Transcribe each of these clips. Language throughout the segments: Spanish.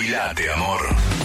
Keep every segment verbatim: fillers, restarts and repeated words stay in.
Despabilate, amor.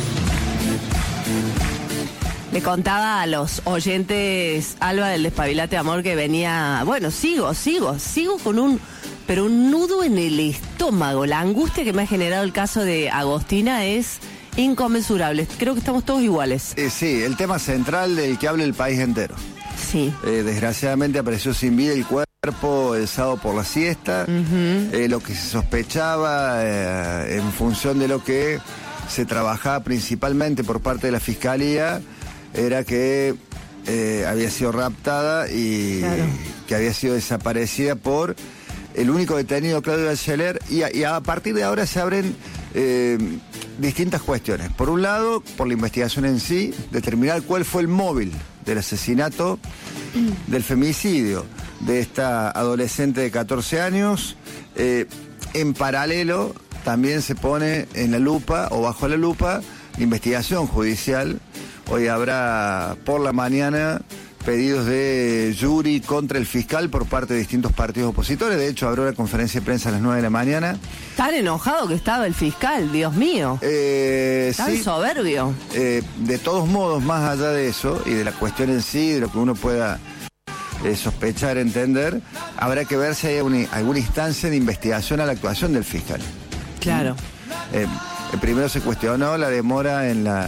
Le contaba a los oyentes, Alba, del Despabilate, amor, que venía... Bueno, sigo, sigo, sigo con un... Pero un nudo en el estómago. La angustia que me ha generado el caso de Agostina es inconmensurable. Creo que estamos todos iguales. Eh, sí, el tema central del que habla el país entero. Sí. Eh, desgraciadamente apareció sin vida el cuerpo el sábado por la siesta. Uh-huh. eh, lo que se sospechaba eh, en función de lo que se trabajaba principalmente por parte de la Fiscalía era que eh, había sido raptada y claro. que había sido desaparecida por el único detenido, Claudio Bachelet, y a, y a partir de ahora se abren eh, distintas cuestiones. Por un lado, por la investigación en sí, determinar cuál fue el móvil del asesinato, mm. del femicidio de esta adolescente de catorce años. Eh, en paralelo, también se pone en la lupa, o bajo la lupa, la investigación judicial. Hoy habrá por la mañana pedidos de jury contra el fiscal por parte de distintos partidos opositores. De hecho, habrá una conferencia de prensa a las nueve de la mañana. Tan enojado que estaba el fiscal, Dios mío. Eh, Tan sí, soberbio. Eh, de todos modos, más allá de eso, y de la cuestión en sí, de lo que uno pueda eh, sospechar, entender, habrá que ver si hay una, alguna instancia de investigación a la actuación del fiscal. Claro. Eh, primero se cuestionó la demora en la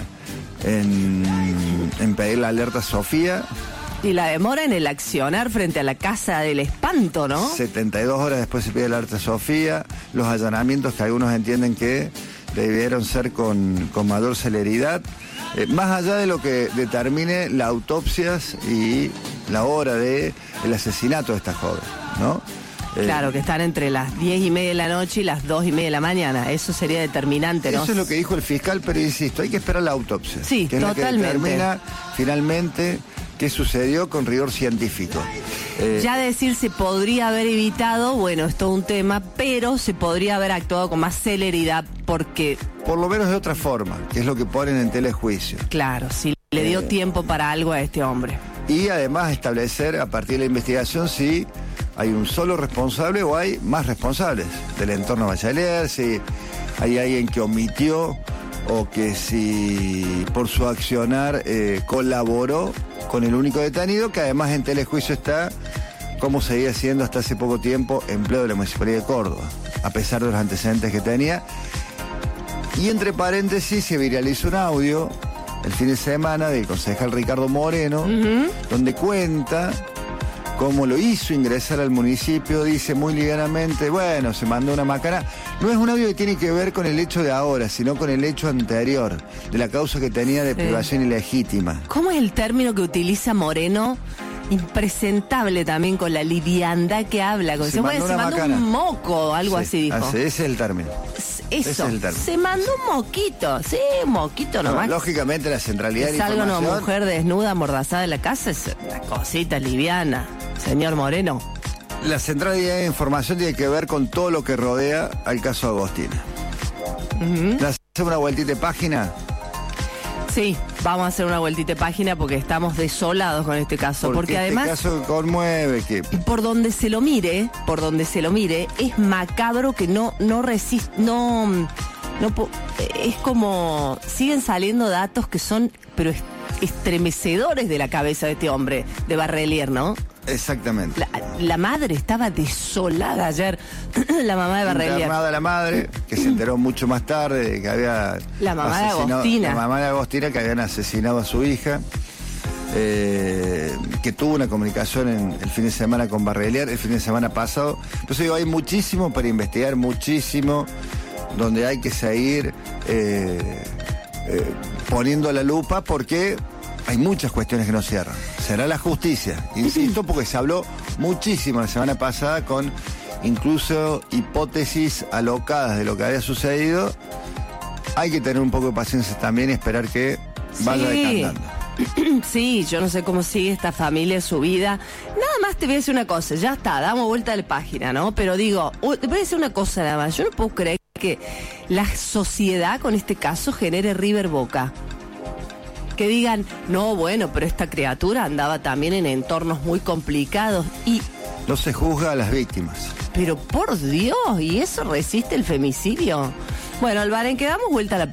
en, en pedir la alerta a Sofía. Y la demora en el accionar frente a la Casa del Espanto, ¿no? setenta y dos horas después se pide la alerta a Sofía. Los allanamientos que algunos entienden que debieron ser con, con mayor celeridad. Eh, más allá de lo que determine la autopsia y la hora del asesinato de esta joven, ¿no? Claro, que están entre las diez y media de la noche y las dos y media de la mañana. Eso sería determinante, ¿no? Eso es lo que dijo el fiscal, pero insisto, hay que esperar la autopsia. Sí, que es totalmente. La que determina finalmente qué sucedió con rigor científico. Eh, ya decir se podría haber evitado, bueno, es todo un tema, pero se podría haber actuado con más celeridad porque... Por lo menos de otra forma, que es lo que ponen en telejuicio. Claro, si le dio eh, tiempo para algo a este hombre. Y además establecer a partir de la investigación si hay un solo responsable o hay más responsables del entorno Bachelet, si hay alguien que omitió o que si por su accionar eh, colaboró con el único detenido, que además en telejuicio está, como seguía siendo hasta hace poco tiempo, empleo de la Municipalidad de Córdoba, a pesar de los antecedentes que tenía. Y entre paréntesis se viralizó un audio el fin de semana del concejal Ricardo Moreno, uh-huh. donde cuenta cómo lo hizo ingresar al municipio, dice muy livianamente, bueno, se mandó una macana. No es un audio que tiene que ver con el hecho de ahora, sino con el hecho anterior, de la causa que tenía de sí. privación ilegítima. ¿Cómo es el término que utiliza Moreno? Impresentable también, con la liviandad que habla. Con se, mandó, bueno, se mandó macana. un moco, algo sí, así dijo. Así, ese es el término. Eso, ese es el término. Se mandó un moquito, sí, un moquito nomás. No, lógicamente la centralidad de la información. información... Salga una mujer desnuda, amordazada en la casa, es una cosita liviana, señor Moreno. La centralidad de información tiene que ver con todo lo que rodea al caso Agostina. Uh-huh. ¿Le hacemos una vueltita de página? Sí, vamos a hacer una vueltita de página porque estamos desolados con este caso. Porque, porque este además, caso conmueve que... Por donde se lo mire, por donde se lo mire, es macabro que no, no resiste, no, no, es como, siguen saliendo datos que son, pero estremecedores de la cabeza de este hombre, de Barrelier, ¿no? Exactamente. La, la madre estaba desolada ayer, la mamá de Barrelier. Internada la madre, que se enteró mucho más tarde de que había... La mamá de Agostina. La mamá de Agostina, que habían asesinado a su hija, eh, que tuvo una comunicación en, el fin de semana con Barrelier, el fin de semana pasado. Entonces digo, hay muchísimo para investigar, muchísimo, donde hay que seguir eh, eh, poniendo la lupa, porque... hay muchas cuestiones que no cierran. Será la justicia, insisto, porque se habló muchísimo la semana pasada con incluso hipótesis alocadas de lo que había sucedido. Hay que tener un poco de paciencia también y esperar que vaya sí. decantando. Sí, yo no sé cómo sigue esta familia, su vida. Nada más te voy a decir una cosa, ya está, damos vuelta a la página, ¿no? Pero digo, te voy a decir una cosa nada más. Yo no puedo creer que la sociedad con este caso genere River Boca. Que digan, no, bueno, pero esta criatura andaba también en entornos muy complicados y... No se juzga a las víctimas. Pero por Dios, ¿y eso resiste el femicidio? Bueno, Alvaren, que damos vuelta a la